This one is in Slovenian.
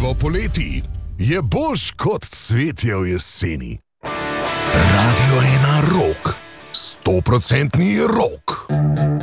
Ravno poleti je boljš kot cvetje v jeseni. Radio 1 Rock. 100% rock.